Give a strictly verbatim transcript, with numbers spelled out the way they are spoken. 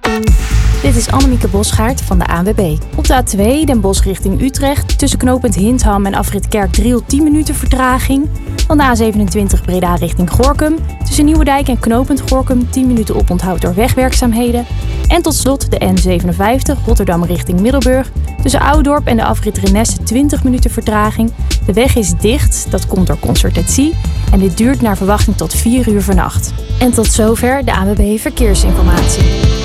Dit is Annemieke Bosgaard van de A N W B. Op de A twee Den Bosch richting Utrecht tussen knooppunt Hintham en afrit Kerkdriel tien minuten vertraging. Van de A zevenentwintig Breda richting Gorinchem tussen Nieuwedijk en knooppunt Gorinchem tien minuten oponthoud door wegwerkzaamheden. En tot slot de N zevenenvijftig Rotterdam richting Middelburg tussen Oudorp en de afrit Renesse twintig minuten vertraging. De weg is dicht, dat komt door concertatie en dit duurt naar verwachting tot vier uur vannacht. En tot zover de A N W B Verkeersinformatie.